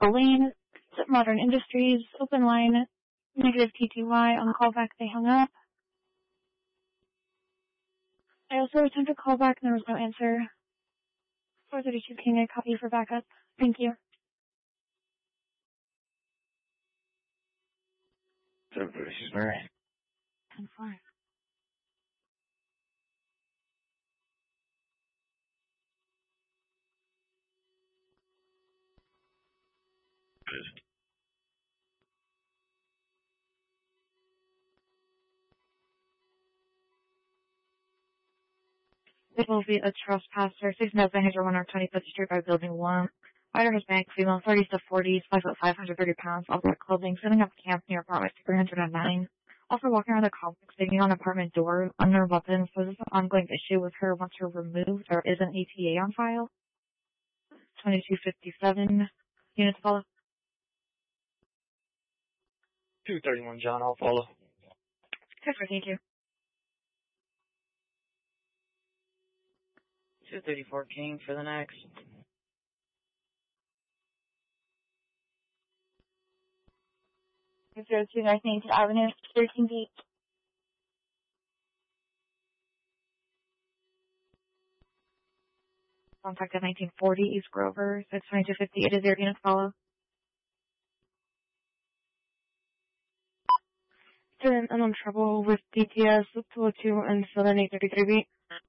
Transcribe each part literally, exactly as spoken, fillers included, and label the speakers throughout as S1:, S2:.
S1: Lane, Modern Industries, open line, negative T T Y. On the callback, they hung up. I also attempted callback and there was no answer. four thirty-two King, I copy for backup. Thank you.
S2: seven thirty-six Mary.
S1: ten four.
S2: Good.
S3: It will be a trespasser, six thousand one hundred twenty-fifth Street by Building one. Rider has bank, female, thirties to forties, five foot five hundred thirty pounds, all black clothing, setting up camp near apartment three hundred nine. Also walking around the complex, digging on apartment door, under weapons. So this is an ongoing issue with her once her removed. There is an A T A on file. twenty-two fifty-seven. Units follow.
S2: two thirty-one John, I'll follow.
S3: Thank you.
S4: two thirty-four King for the next.
S1: zero two North Main Avenue, thirteen feet.
S3: Contact at nineteen forty East Grover, six twenty-two fifty-eight is your unit follow.
S5: And I'm in trouble with D T S two oh two and Southern eight thirty-three beat.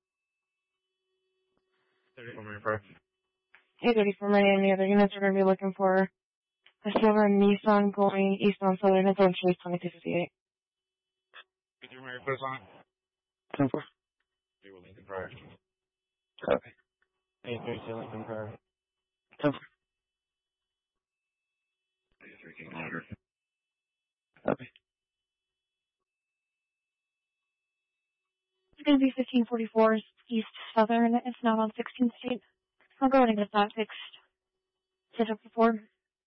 S2: thirty-four Mary Park.
S5: eight thirty-four Mary, and the other units are going to be looking for a silver Nissan going east on Southern. It's on Chase twenty-two fifty-eight.
S2: fifty-three Mary, put us on.
S6: ten four.
S2: They were Lincoln Prior.
S6: Copy.
S2: eight thirty-two Lincoln Prior.
S6: ten four.
S2: eighty-three King Louder.
S6: Copy.
S1: It's going to be fifteen forty-four East Southern. It's not on sixteenth Street. I'll go ahead and get that fixed. Set up before.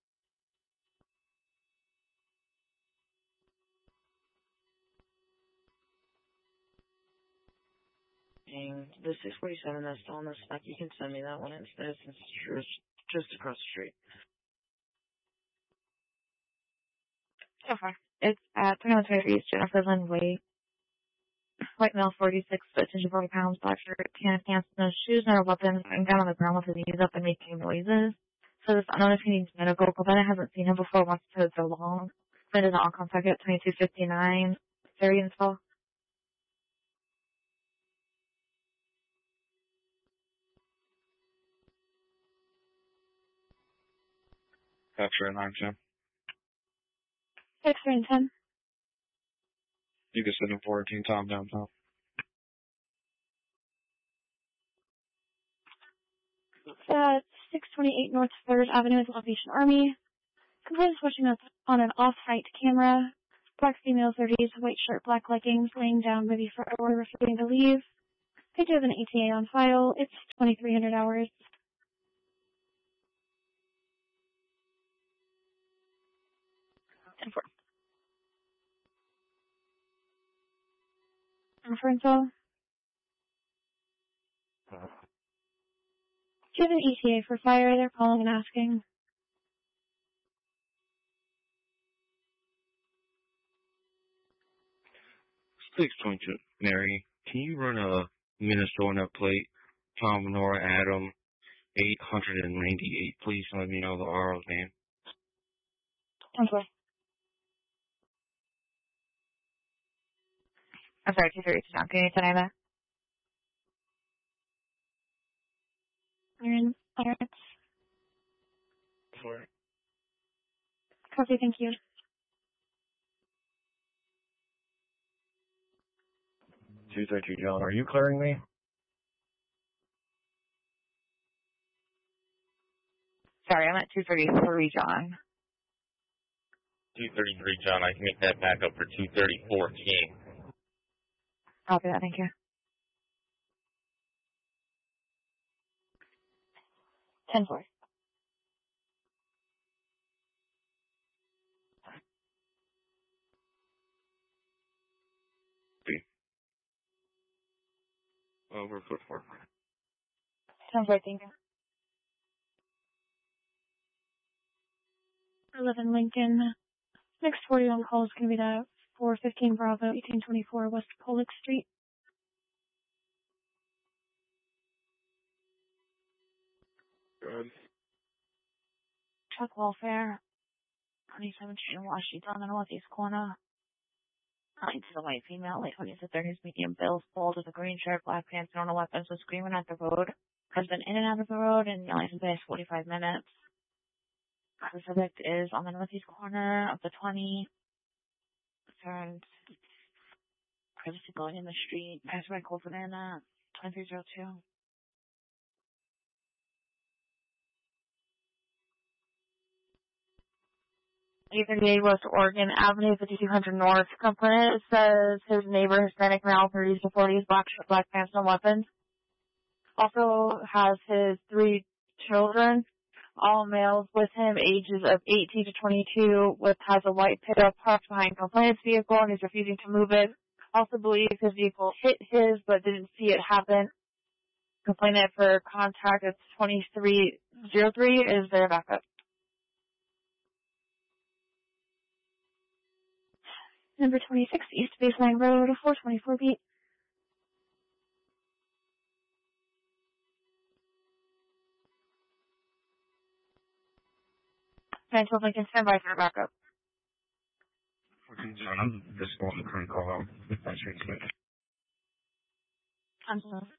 S4: King, the six forty-seven that's still on the spec, you can send me that one instead since it's just across the street.
S3: So far. It's at twenty-one twenty-three East Jennifer Lynn Way. White male, forty-six foot, two hundred forty pounds, black shirt, tan pants, no shoes, no weapons, lying down on the ground with his knees up and making noises. So this unknown if he needs medical, but then I haven't seen him before once for so long. Then is on contact at twenty-two fifty-nine. Very install.
S2: Capture at nine ten.
S1: six and ten.
S2: You can send him fourteen Tom downtown.
S1: Uh, six twenty-eight North third Avenue is Salvation Army. Complaint is watching on an off-site camera. Black female, thirties, white shirt, black leggings, laying down, maybe for hour, refusing to leave. They do have an A T A on file. It's twenty-three hundred hours. ten four. For info.
S2: Uh,
S1: Do you have an E T A for fire? They're calling and asking.
S2: six twenty-two Mary, can you run a Minnesota plate, Tom, Nora, Adam, eight ninety-eight, please? Let me know the R O's name.
S1: Okay.
S3: I'm sorry, two thirty-two John. Can you tell me that?
S1: Aaron, Aaron.
S2: Sorry.
S1: Copy, thank you.
S2: two thirty-two John, are you clearing me?
S3: Sorry, I'm at two thirty-three John.
S2: two thirty-three John, I can make that back up for two thirty-four King.
S3: Copy that, thank you.
S1: ten four.
S2: Over foot four.
S1: ten four, thank you. eleven Lincoln. Next forty-one call is going to be that four fifteen Bravo, eighteen twenty-four West Pollock Street.
S7: Good.
S3: Truck welfare. twenty-seven Street in Washington, in Northeast corner. Nine to the white female, late twenties to thirties, medium bills, bold with a green shirt, black pants, no weapons, was screaming at the road. Has been in and out of the road in the license base forty-five minutes. The subject is on the northeast corner of the twenty. Turned privacy going in the street. Pass by Cold Banana, twenty-three oh two.
S5: eight thirty-eight West Oregon Avenue, fifty-two hundred North. Complainant says his neighbor, Hispanic male, thirties to forties, black shirt, black pants, no weapons. Also has his three children, all males with him, ages of eighteen to twenty-two, with has a white pickup parked behind complainant's vehicle and is refusing to move it. Also believes his vehicle hit his but didn't see it happen. Complainant for contact is twenty-three oh three is their backup.
S1: Number twenty-six, East Baseline Road, four twenty-four beat.
S5: nine twelve Lincoln, stand by for backup.
S2: fourteen seven, I'm just going to current call out. That's right.
S3: I'm sorry.